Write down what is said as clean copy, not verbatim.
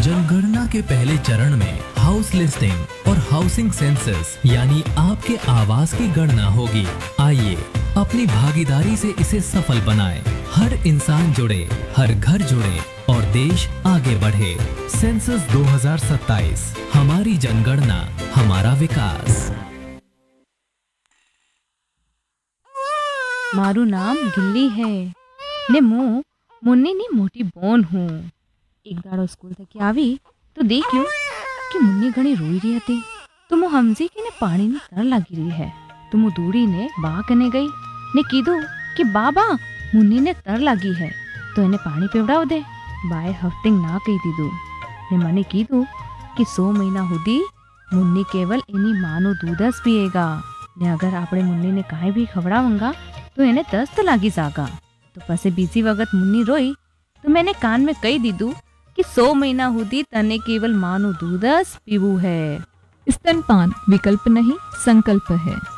जनगणना के पहले चरण में हाउस लिस्टिंग और हाउसिंग सेंसस यानी आपके आवास की गणना होगी। आइए अपनी भागीदारी से इसे सफल बनाएं। हर इंसान जुड़े, हर घर जुड़े और देश आगे बढ़े। सेंसस 2027, हमारी जनगणना, हमारा विकास। મારું નામ ગિલ્લી હે ને હું મુન્નીની મોટી બોન હું। એક દાડો સ્કૂલ થકી આવી તો દેખ્યું કે મુન્ની ઘણી રોઈ રહી હતી। તો હું સમજી કે ને પાણીની તર લાગી રહી है। તો હું દોડીને બા કને ગઈ ને કીધું કે બાબા મુન્નીને તર લાગી है તો એને પાણી પીવડાવ દે। બાએ હફટિંગ ના કહી દીધું ને મને કીધું કે 100 મહિના સુધી મુન્ની કેવલ એની માનું દૂધ જ પીએગા ને અગર આપણે મુન્નીને કાંઈ બી ખવડાવંગા तो એને દસ્ત લાગી જાગા। તો પછી બીજી વખત મુન્ની રોઈ તો મેં કાન में કહી દીધું कि 100 મહિના સુધી તને કેવલ માનું દૂધ જ પીવું है। स्तनपान विकल्प नहीं संकल्प है।